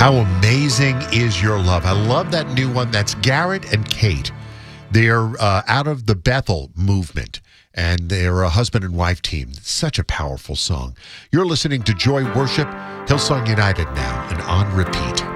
How amazing is your love? I love that new one. That's Garrett and Kate. They're out of the Bethel movement, and they're a husband and wife team. Such a powerful song. You're listening to Joy Worship, Hillsong United now, and on repeat.